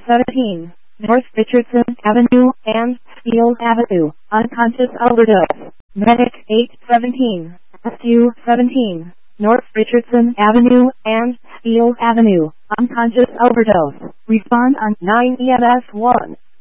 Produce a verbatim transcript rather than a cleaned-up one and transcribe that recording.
seventeen, North Richardson Avenue and Steele Avenue, unconscious overdose. Medic eight seventeen, S U seventeen, North Richardson Avenue and Steele Avenue, unconscious overdose. Respond on nine E M S one.